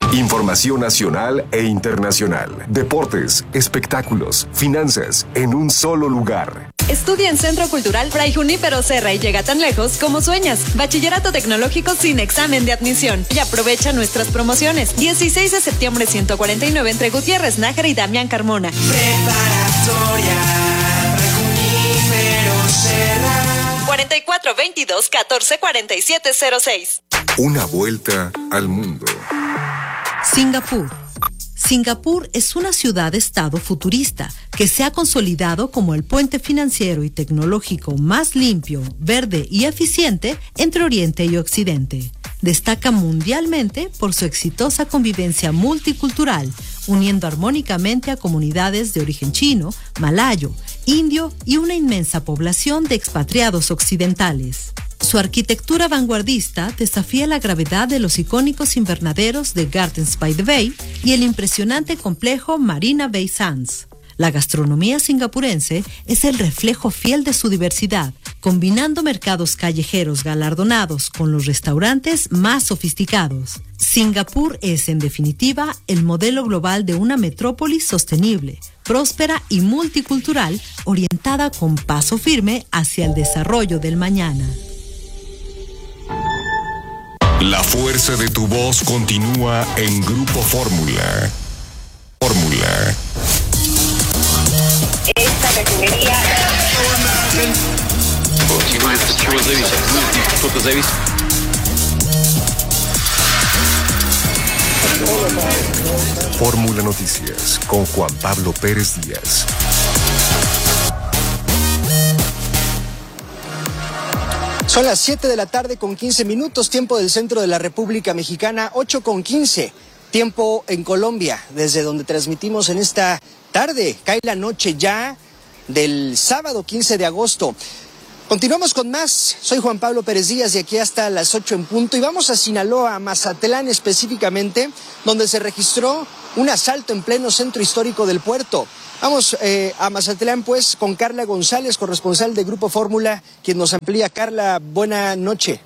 Información nacional e internacional, deportes, espectáculos, finanzas, en un solo lugar. Estudia en Centro Cultural Fray Junípero Serra y llega tan lejos como sueñas. Bachillerato tecnológico sin examen de admisión. Y aprovecha nuestras promociones. 16 de septiembre 149 entre Gutiérrez, Nájera y Damián Carmona. Preparatoria Fray Junípero Serra. 4422-144706. Una vuelta al mundo. Singapur. Singapur es una ciudad-estado futurista que se ha consolidado como el puente financiero y tecnológico más limpio, verde y eficiente entre Oriente y Occidente. Destaca mundialmente por su exitosa convivencia multicultural, uniendo armónicamente a comunidades de origen chino, malayo, indio y una inmensa población de expatriados occidentales. Su arquitectura vanguardista desafía la gravedad de los icónicos invernaderos de Gardens by the Bay y el impresionante complejo Marina Bay Sands. La gastronomía singapurense es el reflejo fiel de su diversidad, combinando mercados callejeros galardonados con los restaurantes más sofisticados. Singapur es, en definitiva, el modelo global de una metrópolis sostenible, próspera y multicultural, orientada con paso firme hacia el desarrollo del mañana. La fuerza de tu voz continúa en Grupo Fórmula. Fórmula. Esta refinería. Fórmula Noticias con Juan Pablo Pérez Díaz. Son las 7 de la tarde con 15 minutos, tiempo del centro de la República Mexicana, 8 con 15, tiempo en Colombia, desde donde transmitimos en esta tarde. Cae la noche ya del sábado 15 de agosto. Continuamos con más. Soy Juan Pablo Pérez Díaz de aquí hasta las 8 en punto y vamos a Sinaloa, a Mazatlán específicamente, donde se registró un asalto en pleno centro histórico del puerto. Vamos a Mazatlán pues con Carla González, corresponsal de Grupo Fórmula, quien nos amplía. Carla, buena noche.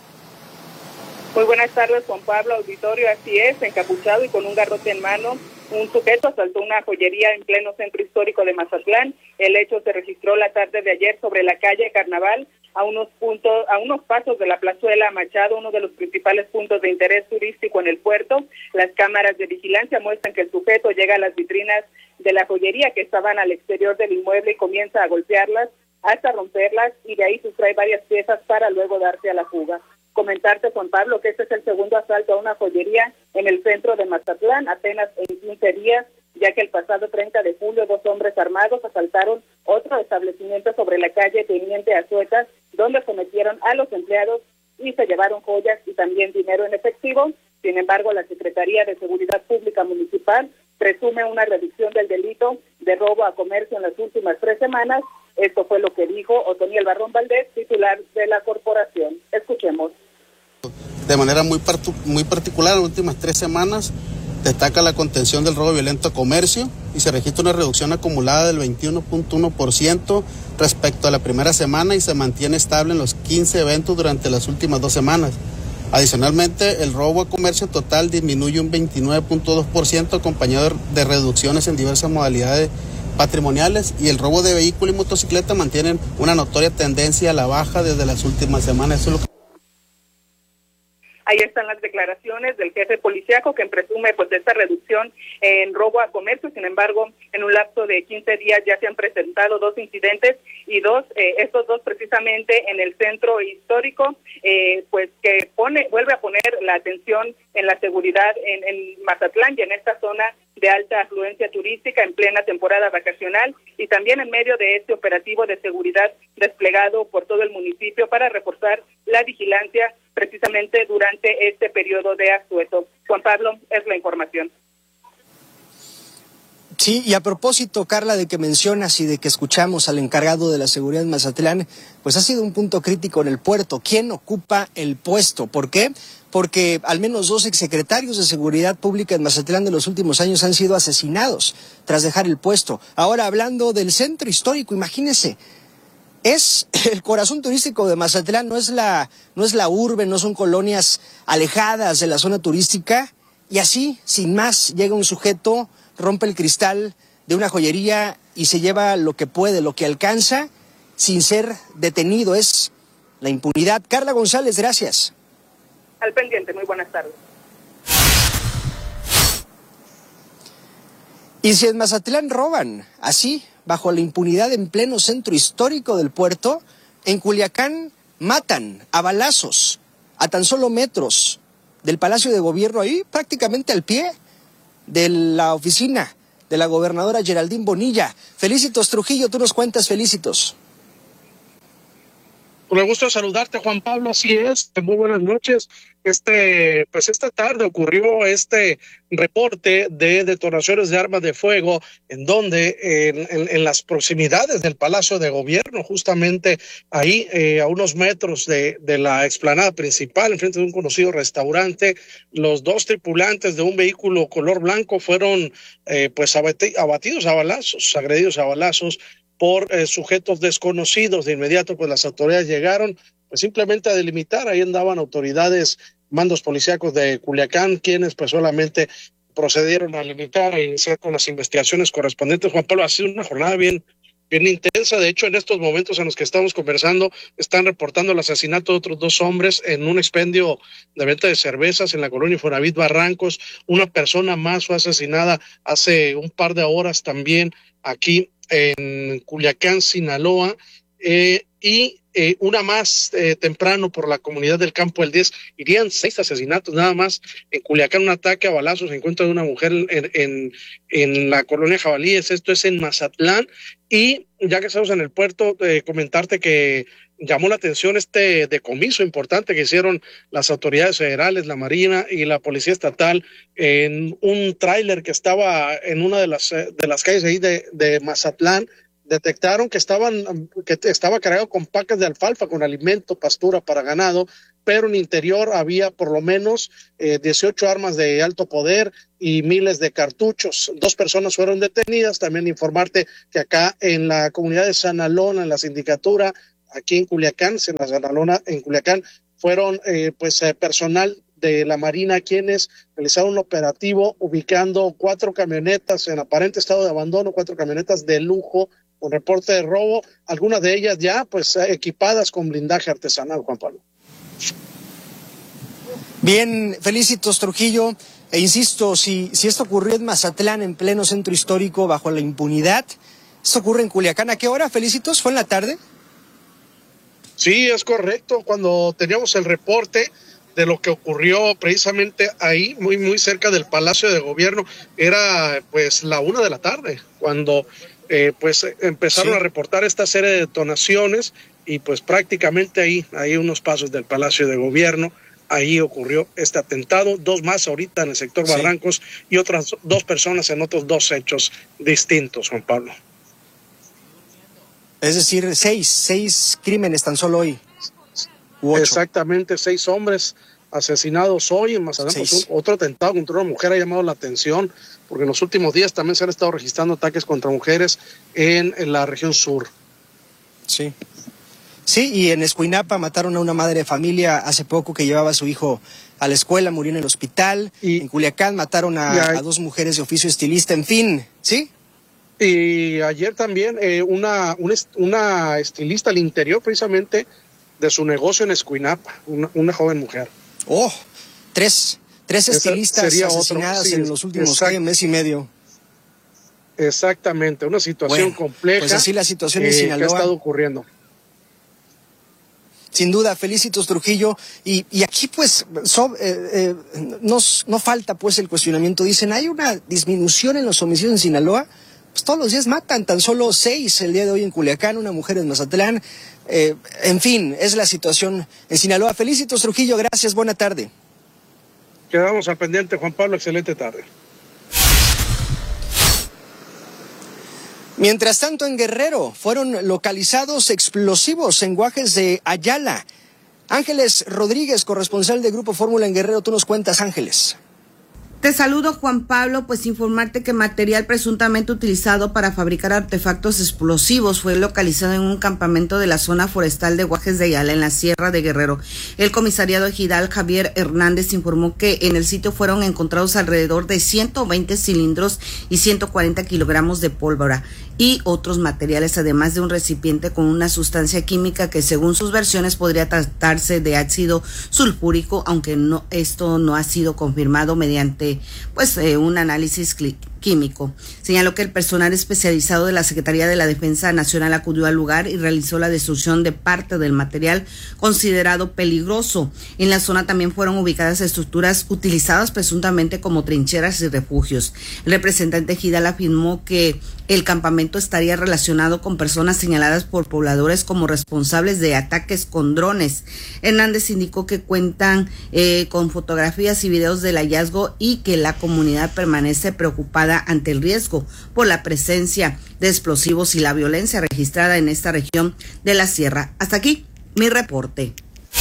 Muy buenas tardes, Juan Pablo, auditorio. Así es, encapuchado y con un garrote en mano, un sujeto asaltó una joyería en pleno centro histórico de Mazatlán. El hecho se registró la tarde de ayer sobre la calle Carnaval, a unos pasos de la plazuela Machado, uno de los principales puntos de interés turístico en el puerto. Las cámaras de vigilancia muestran que el sujeto llega a las vitrinas de la joyería que estaban al exterior del inmueble y comienza a golpearlas hasta romperlas y de ahí sustrae varias piezas para luego darse a la fuga. Comentarte, Juan Pablo, que este es el segundo asalto a una joyería en el centro de Mazatlán, apenas en 15 días, ya que el pasado 30 de julio 2 hombres armados asaltaron otro establecimiento sobre la calle Teniente Azuetas, donde sometieron a los empleados y se llevaron joyas y también dinero en efectivo. Sin embargo, la Secretaría de Seguridad Pública Municipal presume una reducción del delito de robo a comercio en las últimas 3 semanas. Esto fue lo que dijo Otoniel Barrón Valdés, titular de la corporación. Escuchemos. De manera muy particular, en las últimas 3 semanas destaca la contención del robo violento a comercio y se registra una reducción acumulada del 21.1% respecto a la primera semana y se mantiene estable en los 15 eventos durante las últimas 2 semanas. Adicionalmente, el robo a comercio total disminuye un 29.2% acompañado de reducciones en diversas modalidades patrimoniales y el robo de vehículo y motocicleta mantienen una notoria tendencia a la baja desde las últimas semanas. Eso es lo que... Ahí están las declaraciones del jefe policíaco que presume pues esta reducción en robo a comercio. Sin embargo, en un lapso de 15 días ya se han presentado 2 incidentes y estos dos precisamente en el centro histórico, pues que vuelve a poner la atención en la seguridad en Mazatlán y en esta zona de alta afluencia turística en plena temporada vacacional y también en medio de este operativo de seguridad desplegado por todo el municipio para reforzar la vigilancia precisamente durante este periodo de asueto. Juan Pablo, es la información. Sí, y a propósito, Carla, de que mencionas y de que escuchamos al encargado de la seguridad en Mazatlán, pues ha sido un punto crítico en el puerto. ¿Quién ocupa el puesto? ¿Por qué? Porque al menos 2 exsecretarios de Seguridad Pública en Mazatlán de los últimos años han sido asesinados tras dejar el puesto. Ahora, hablando del centro histórico, imagínense, es el corazón turístico de Mazatlán, no es la urbe, no son colonias alejadas de la zona turística, Y así, sin más, llega un sujeto, rompe el cristal de una joyería y se lleva lo que puede, lo que alcanza, sin ser detenido. Es la impunidad. Carla González, gracias. Al pendiente, muy buenas tardes. Y si en Mazatlán roban, así, bajo la impunidad en pleno centro histórico del puerto, en Culiacán matan a balazos a tan solo metros del Palacio de Gobierno, ahí prácticamente al pie de la oficina de la gobernadora Geraldine Bonilla. Felicitos, Trujillo, tú nos cuentas, Felicitos. Con el gusto de saludarte, Juan Pablo, así es, muy buenas noches. Pues esta tarde ocurrió este reporte de detonaciones de armas de fuego, en donde en las proximidades del Palacio de Gobierno, justamente ahí a unos metros de la explanada principal, enfrente de un conocido restaurante, los dos tripulantes de un vehículo color blanco fueron pues abatidos a balazos, agredidos a balazos por sujetos desconocidos. De inmediato pues las autoridades llegaron pues simplemente a delimitar. Ahí andaban autoridades, mandos policíacos de Culiacán, quienes pues solamente procedieron a limitar e iniciar con las investigaciones correspondientes. Juan Pablo, ha sido una jornada bien intensa. De hecho, en estos momentos en los que estamos conversando, están reportando el asesinato de otros 2 hombres en un expendio de venta de cervezas en la colonia Infonavit Barrancos. Una persona más fue asesinada hace un par de horas también aquí en Culiacán, Sinaloa, y una más temprano por la comunidad del Campo del 10. Irían 6 asesinatos nada más en Culiacán. Un ataque a balazos, se encuentra de una mujer en la colonia Jabalíes. Esto es en Mazatlán. Y ya que estamos en el puerto, comentarte que llamó la atención este decomiso importante que hicieron las autoridades federales, la Marina y la Policía Estatal en un tráiler que estaba en una de las calles ahí de Mazatlán. Detectaron que estaba cargado con pacas de alfalfa, con alimento, pastura para ganado, pero en interior había por lo menos 18 armas de alto poder y miles de cartuchos. 2 personas fueron detenidas. También informarte que acá en la comunidad de San Alona, en la sindicatura, aquí en Culiacán, en Culiacán, fueron personal de la Marina quienes realizaron un operativo ubicando 4 camionetas en aparente estado de abandono, 4 camionetas de lujo con reporte de robo, algunas de ellas ya pues equipadas con blindaje artesanal, Juan Pablo. Bien, Felicitos, Trujillo, e insisto, si esto ocurrió en Mazatlán, en pleno centro histórico, bajo la impunidad, ¿esto ocurre en Culiacán? ¿A qué hora, Felicitos? ¿Fue en la tarde? Sí, es correcto. Cuando teníamos el reporte de lo que ocurrió precisamente ahí, muy cerca del Palacio de Gobierno, era pues la 1 de la tarde, cuando empezaron a reportar esta serie de detonaciones y pues prácticamente ahí unos pasos del Palacio de Gobierno, ahí ocurrió este atentado. 2 más ahorita en el sector Barrancos y otras 2 personas en otros 2 hechos distintos, Juan Pablo. Es decir, 6 crímenes tan solo hoy. Exactamente, 6 hombres asesinados hoy en Mazatlán. Otro atentado contra una mujer ha llamado la atención, porque en los últimos días también se han estado registrando ataques contra mujeres en la región sur. Sí, y en Escuinapa mataron a una madre de familia hace poco que llevaba a su hijo a la escuela, murió en el hospital. En Culiacán mataron a 2 mujeres de oficio estilista, en fin, ¿sí? Y ayer también una estilista al interior precisamente de su negocio en Escuinapa, una joven mujer. Oh, 3 estilistas asesinadas en los últimos mes y medio. Exactamente, una situación compleja. Pues así la situación en Sinaloa que ha estado ocurriendo. Sin duda, Felicitos, Trujillo, y aquí pues no falta pues el cuestionamiento. Dicen, hay una disminución en los homicidios en Sinaloa. Pues todos los días matan, tan solo 6 el día de hoy en Culiacán, una mujer en Mazatlán. En fin, es la situación en Sinaloa. Felicitos, Trujillo, gracias, buena tarde. Quedamos al pendiente, Juan Pablo, excelente tarde. Mientras tanto, en Guerrero fueron localizados explosivos en Guajes de Ayala. Ángeles Rodríguez, corresponsal de Grupo Fórmula en Guerrero, tú nos cuentas, Ángeles. Te saludo, Juan Pablo, pues informarte que material presuntamente utilizado para fabricar artefactos explosivos fue localizado en un campamento de la zona forestal de Guajes de Ayala, en la Sierra de Guerrero. El comisariado ejidal Javier Hernández informó que en el sitio fueron encontrados alrededor de 120 cilindros y 140 kilogramos de pólvora y otros materiales, además de un recipiente con una sustancia química que según sus versiones podría tratarse de ácido sulfúrico, aunque esto no ha sido confirmado mediante un análisis químico. Señaló que el personal especializado de la Secretaría de la Defensa Nacional acudió al lugar y realizó la destrucción de parte del material considerado peligroso. En la zona también fueron ubicadas estructuras utilizadas presuntamente como trincheras y refugios. El representante ejidal afirmó que el campamento estaría relacionado con personas señaladas por pobladores como responsables de ataques con drones. Hernández indicó que cuentan con fotografías y videos del hallazgo y que la comunidad permanece preocupada ante el riesgo por la presencia de explosivos y la violencia registrada en esta región de la sierra. Hasta aquí mi reporte.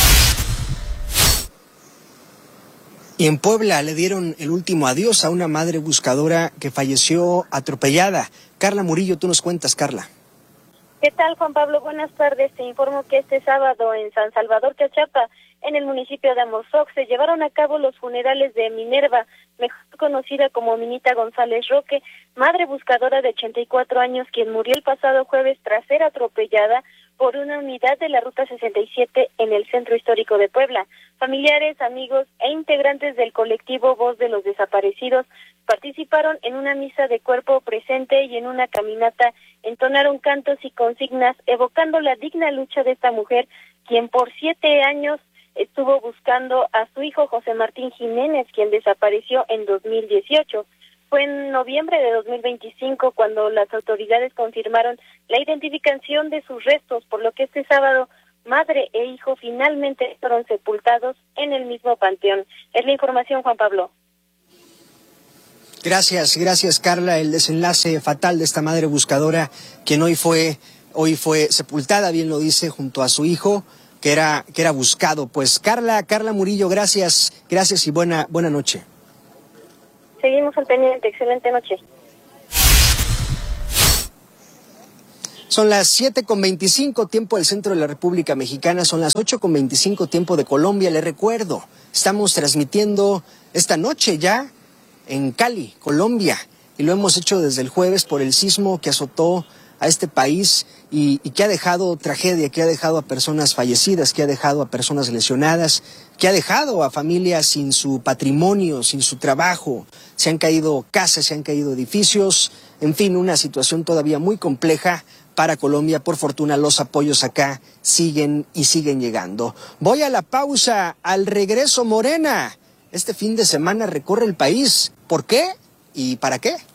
Y en Puebla le dieron el último adiós a una madre buscadora que falleció atropellada. Carla Murillo, tú nos cuentas, Carla. ¿Qué tal, Juan Pablo? Buenas tardes. Te informo que este sábado en San Salvador, Cachapa, en el municipio de Amozoc, se llevaron a cabo los funerales de Minerva, mejor conocida como Minita González Roque, madre buscadora de 84 años, quien murió el pasado jueves tras ser atropellada por una unidad de la Ruta 67 en el centro histórico de Puebla. Familiares, amigos e integrantes del colectivo Voz de los Desaparecidos participaron en una misa de cuerpo presente y en una caminata entonaron cantos y consignas evocando la digna lucha de esta mujer, quien por 7 años estuvo buscando a su hijo José Martín Jiménez, quien desapareció en 2018. Fue en noviembre de 2025 cuando las autoridades confirmaron la identificación de sus restos, por lo que este sábado madre e hijo finalmente fueron sepultados en el mismo panteón. Es la información, Juan Pablo. Gracias Carla. El desenlace fatal de esta madre buscadora, quien hoy fue sepultada, bien lo dice, junto a su hijo, que era buscado. Pues Carla Murillo, gracias y buena noche. Seguimos al pendiente, excelente noche. Son las 7:25, tiempo del centro de la República Mexicana, son las 8:25, tiempo de Colombia. Le recuerdo, estamos transmitiendo esta noche ya en Cali, Colombia, y lo hemos hecho desde el jueves por el sismo que azotó a este país y que ha dejado tragedia, que ha dejado a personas fallecidas, que ha dejado a personas lesionadas, que ha dejado a familias sin su patrimonio, sin su trabajo. Se han caído casas, se han caído edificios, en fin, una situación todavía muy compleja para Colombia. Por fortuna los apoyos acá siguen llegando. Voy a la pausa, al regreso Morena. Este fin de semana recorre el país. ¿Por qué? ¿Y para qué?